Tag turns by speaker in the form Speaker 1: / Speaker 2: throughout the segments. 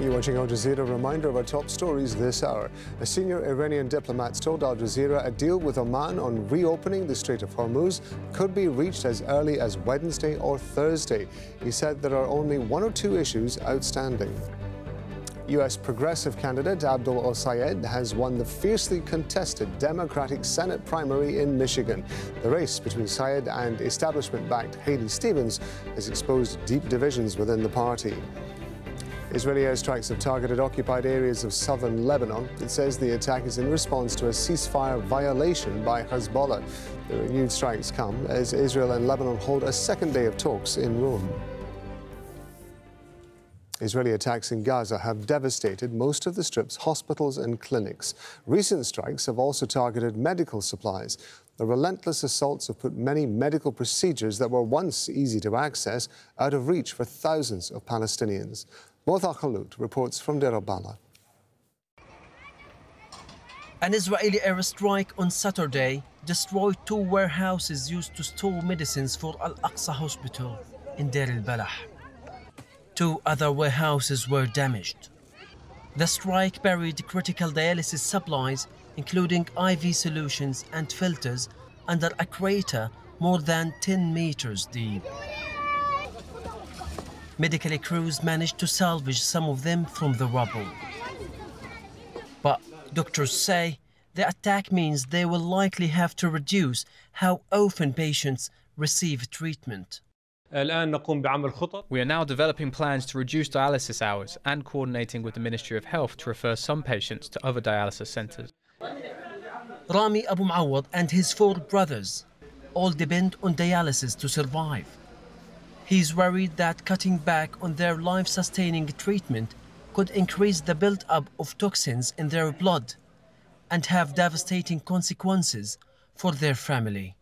Speaker 1: You're watching Al Jazeera. A reminder of our top stories this hour. A senior Iranian diplomat told Al Jazeera a deal with Oman on reopening the Strait of Hormuz could be reached as early as Wednesday or Thursday. He said there are only one or two issues outstanding. U.S. progressive candidate Abdul Osaid has won the fiercely contested Democratic Senate primary in Michigan. The race between Sayed and establishment-backed Haley Stevens has exposed deep divisions within the party. Israeli airstrikes have targeted occupied areas of southern Lebanon. It says the attack is in response to a ceasefire violation by Hezbollah. The renewed strikes come as Israel and Lebanon hold a second day of talks in Rome. Israeli attacks in Gaza have devastated most of the Strip's hospitals and clinics. Recent strikes have also targeted medical supplies. The relentless assaults have put many medical procedures that were once easy to access out of reach for thousands of Palestinians. Motha Khalut reports from Deir al-Balah.
Speaker 2: An Israeli airstrike on Saturday destroyed two warehouses used to store medicines for Al-Aqsa Hospital in Deir al-Balah. Two other warehouses were damaged. The strike buried critical dialysis supplies, including IV solutions and filters, under a crater more than 10 meters deep. Medical crews managed to salvage some of them from the rubble. But doctors say the attack means they will likely have to reduce how often patients receive treatment.
Speaker 3: We are now developing plans to reduce dialysis hours and coordinating with the Ministry of Health to refer some patients to other dialysis centres.
Speaker 2: Rami Abu Muawad and his four brothers all depend on dialysis to survive. He's worried that cutting back on their life-sustaining treatment could increase the build-up of toxins in their blood and have devastating consequences for their family.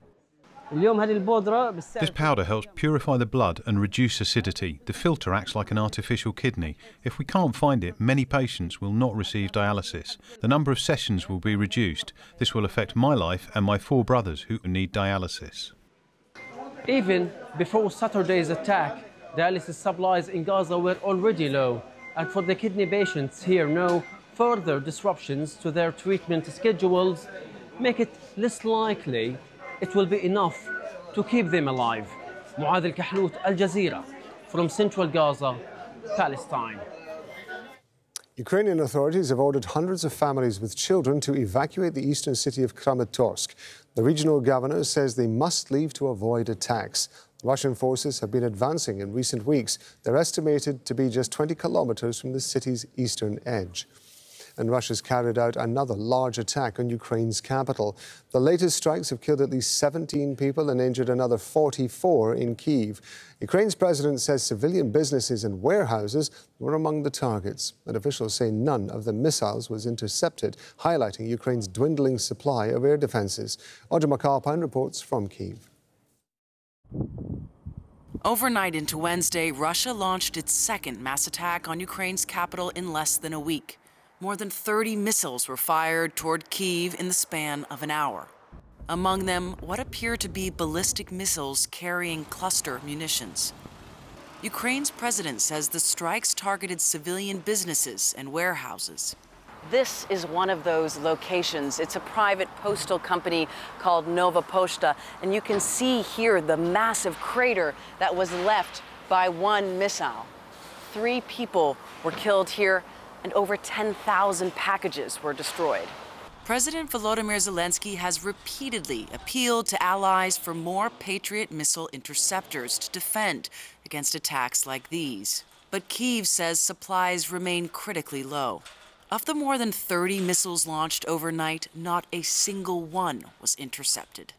Speaker 4: This powder helps purify the blood and reduce acidity. The filter acts like an artificial kidney. If we can't find it, many patients will not receive dialysis. The number of sessions will be reduced. This will affect my life and my four brothers who need dialysis.
Speaker 5: Even before Saturday's attack, dialysis supplies in Gaza were already low. And for the kidney patients here now, further disruptions to their treatment schedules make it less likely it will be enough to keep them alive. Muad al-Kahlout, Al Jazeera, from central Gaza, Palestine.
Speaker 1: Ukrainian authorities have ordered hundreds of families with children to evacuate the eastern city of Kramatorsk. The regional governor says they must leave to avoid attacks. Russian forces have been advancing in recent weeks. They're estimated to be just 20 kilometers from the city's eastern edge. And Russia's carried out another large attack on Ukraine's capital. The latest strikes have killed at least 17 people and injured another 44 in Kyiv. Ukraine's president says civilian businesses and warehouses were among the targets. And officials say none of the missiles was intercepted, highlighting Ukraine's dwindling supply of air defenses. Audrey McAlpine reports from Kyiv.
Speaker 6: Overnight into Wednesday, Russia launched its second mass attack on Ukraine's capital in less than a week. More than 30 missiles were fired toward Kyiv in the span of an hour. Among them, what appear to be ballistic missiles carrying cluster munitions. Ukraine's president says the strikes targeted civilian businesses and warehouses. This is one of those locations. It's a private postal company called Nova Poshta, and you can see here the massive crater that was left by one missile. 3 people were killed here, and over 10,000 packages were destroyed. President Volodymyr Zelensky has repeatedly appealed to allies for more Patriot missile interceptors to defend against attacks like these. But Kyiv says supplies remain critically low. Of the more than 30 missiles launched overnight, not a single one was intercepted.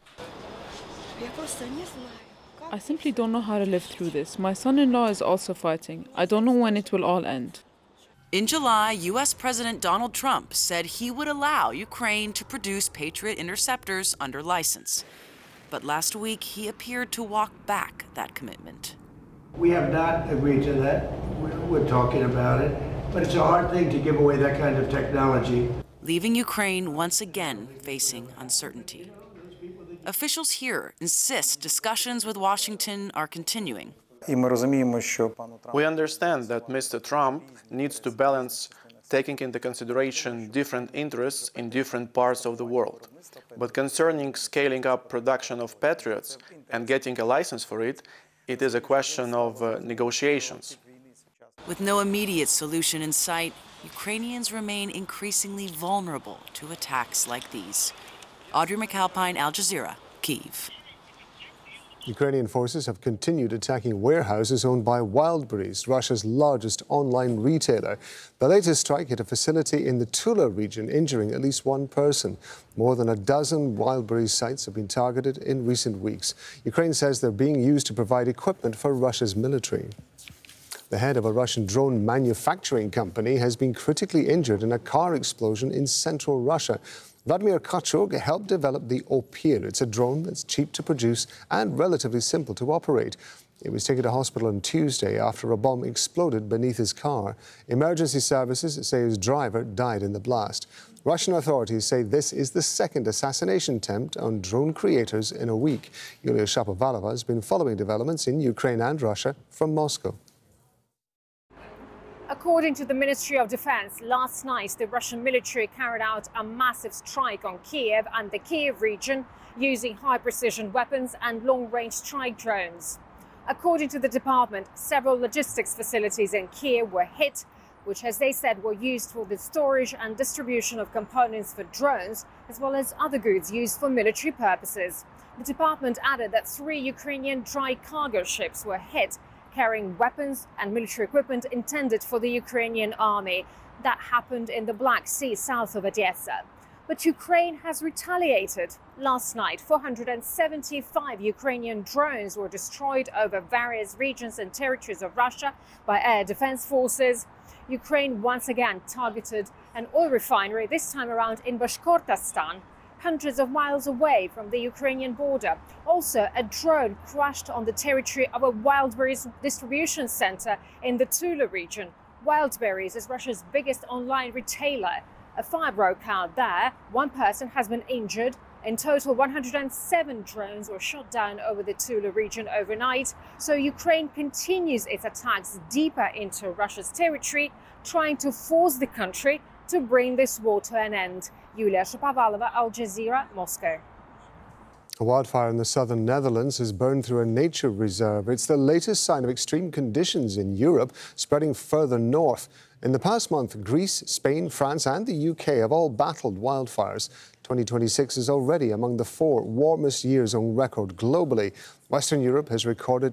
Speaker 7: I simply don't know how to live through this. My son-in-law is also fighting. I don't know when it will all end.
Speaker 6: In July, U.S. President Donald Trump said he would allow Ukraine to produce Patriot interceptors under license. But last week, he appeared to walk back that commitment.
Speaker 8: We have not agreed to that. We're talking about it. But it's a hard thing to give away that kind of technology.
Speaker 6: Leaving Ukraine once again facing uncertainty. Officials here insist discussions with Washington are continuing.
Speaker 9: We understand that Mr. Trump needs to balance taking into consideration different interests in different parts of the world. But concerning scaling up production of Patriots and getting a license for it, it is a question of negotiations.
Speaker 6: With no immediate solution in sight, Ukrainians remain increasingly vulnerable to attacks like these. Audrey McAlpine, Al Jazeera, Kyiv.
Speaker 1: Ukrainian forces have continued attacking warehouses owned by Wildberries, Russia's largest online retailer. The latest strike hit a facility in the Tula region, injuring at least one person. More than a dozen Wildberries sites have been targeted in recent weeks. Ukraine says they're being used to provide equipment for Russia's military. The head of a Russian drone manufacturing company has been critically injured in a car explosion in central Russia. Vladimir Kachuk helped develop the Opir. It's a drone that's cheap to produce and relatively simple to operate. It was taken to hospital on Tuesday after a bomb exploded beneath his car. Emergency services say his driver died in the blast. Russian authorities say this is the second assassination attempt on drone creators in a week. Yulia Shapovalova has been following developments in Ukraine and Russia from Moscow.
Speaker 10: According to the Ministry of Defense, last night the Russian military carried out a massive strike on Kiev and the Kyiv region using high-precision weapons and long-range strike drones. According to the department, several logistics facilities in Kyiv were hit, which, as they said, were used for the storage and distribution of components for drones, as well as other goods used for military purposes. The department added that 3 Ukrainian dry cargo ships were hit, carrying weapons and military equipment intended for the Ukrainian army. That happened in the Black Sea south of Odessa. But Ukraine has retaliated. Last night, 475 Ukrainian drones were destroyed over various regions and territories of Russia by air defense forces. Ukraine once again targeted an oil refinery, this time around in Bashkortostan, hundreds of miles away from the Ukrainian border. Also, a drone crashed on the territory of a Wildberries distribution center in the Tula region. Wildberries is Russia's biggest online retailer. A fire broke out there. One person has been injured. In total, 107 drones were shot down over the Tula region overnight. So Ukraine continues its attacks deeper into Russia's territory, trying to force the country to bring this war to an end. Yulia Shapovalova, Al Jazeera, Moscow.
Speaker 1: A wildfire in the southern Netherlands has burned through a nature reserve. It's the latest sign of extreme conditions in Europe, spreading further north. In the past month, Greece, Spain, France and the UK have all battled wildfires. 2026 is already among the 4 warmest years on record globally. Western Europe has recorded